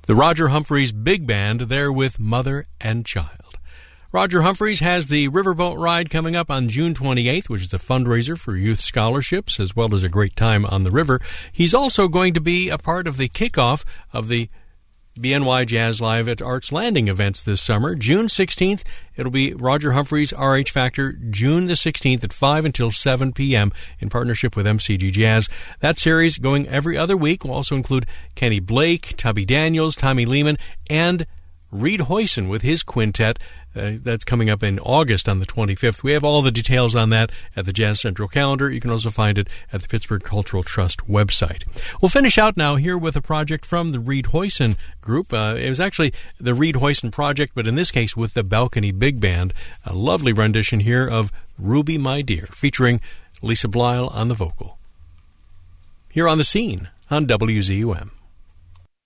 The Roger Humphreys Big Band there with Mother and Child. Roger Humphreys has the Riverboat Ride coming up on June 28th, which is a fundraiser for youth scholarships, as well as a great time on the river. He's also going to be a part of the kickoff of the BNY Jazz Live at Arts Landing events this summer. June 16th, it'll be Roger Humphreys RH Factor, June the 16th at 5 until 7 p.m. in partnership with MCG Jazz. That series going every other week will also include Kenny Blake, Tubby Daniels, Tommy Lehman, and Reed Hoyson with his quintet. That's coming up in August on the 25th. We have all the details on that at the Jazz Central calendar. You can also find it at the Pittsburgh Cultural Trust website. We'll finish out now here with a project from the Reed Hoyson group. It was actually the Reed Hoyson project, but in this case with the Balcony Big Band. A lovely rendition here of Ruby My Dear, featuring Lisa Blyle on the vocal. Here on The Scene on WZUM.